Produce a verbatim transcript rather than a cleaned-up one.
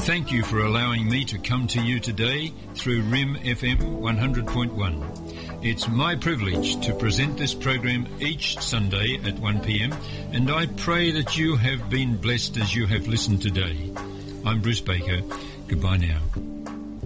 Thank you for allowing me to come to you today through R I M F M one hundred point one. It's my privilege to present this program each Sunday at one p m, and I pray that you have been blessed as you have listened today. I'm Bruce Baker. Goodbye now.